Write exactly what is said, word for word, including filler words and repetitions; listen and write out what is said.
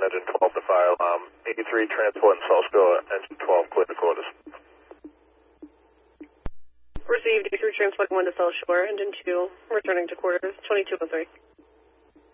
engine twelve to fire alarm. eighty-three transport in South Shore, engine twelve, clear to quarters. Received eighty-three transport one to South Shore, engine two, returning to quarters, twenty-two oh three.